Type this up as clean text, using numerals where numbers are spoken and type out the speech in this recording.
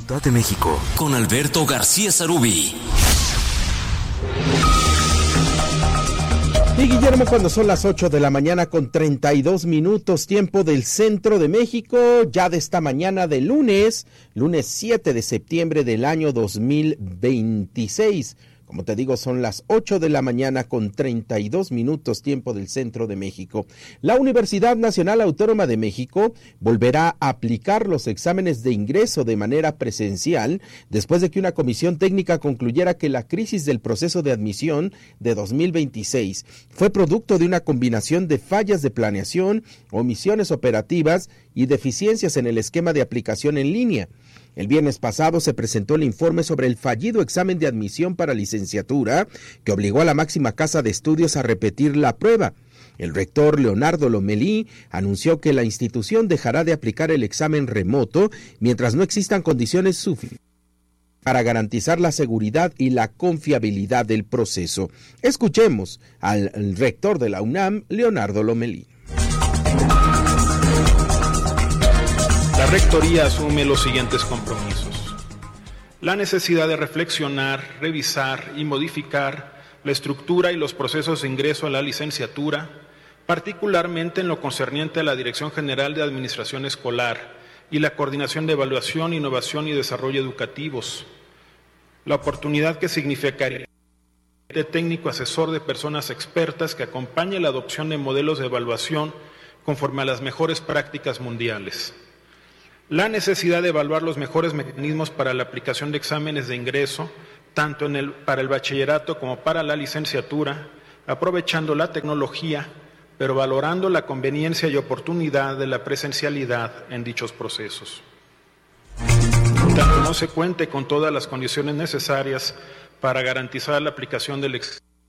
Ciudad de México, con Alberto García Sarubí. Y Guillermo, cuando son las 8 de la mañana con 32 minutos, tiempo del centro de México, ya de esta mañana de lunes 7 de septiembre del año 2026. Como te digo, son las 8 de la mañana con 32 minutos, tiempo del centro de México. La Universidad Nacional Autónoma de México volverá a aplicar los exámenes de ingreso de manera presencial después de que una comisión técnica concluyera que la crisis del proceso de admisión de 2026 fue producto de una combinación de fallas de planeación, omisiones operativas y deficiencias en el esquema de aplicación en línea. El viernes pasado se presentó el informe sobre el fallido examen de admisión para licenciatura que obligó a la máxima casa de estudios a repetir la prueba. El rector Leonardo Lomelí anunció que la institución dejará de aplicar el examen remoto mientras no existan condiciones suficientes para garantizar la seguridad y la confiabilidad del proceso. Escuchemos al rector de la UNAM, Leonardo Lomelí. La Rectoría asume los siguientes compromisos: la necesidad de reflexionar, revisar y modificar la estructura y los procesos de ingreso a la licenciatura, particularmente en lo concerniente a la Dirección General de Administración Escolar y la Coordinación de Evaluación, Innovación y Desarrollo Educativos, la oportunidad que significaría de técnico asesor de personas expertas que acompañe la adopción de modelos de evaluación conforme a las mejores prácticas mundiales. La necesidad de evaluar los mejores mecanismos para la aplicación de exámenes de ingreso, tanto para el bachillerato como para la licenciatura, aprovechando la tecnología, pero valorando la conveniencia y oportunidad de la presencialidad en dichos procesos. Tanto no se cuente con todas las condiciones necesarias para garantizar la aplicación del examen